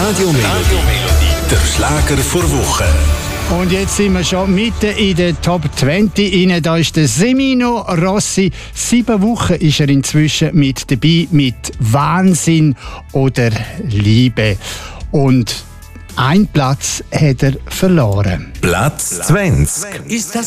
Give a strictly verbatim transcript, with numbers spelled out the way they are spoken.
Radio Melodie, der Schlager vor Woche. Und jetzt sind wir schon mitten in der Top zwanzig rein. Da ist der Semino Rossi. Sieben Wochen ist er inzwischen mit dabei mit Wahnsinn oder Liebe. Und einen Platz hat er verloren. Platz zwanzig. Ist das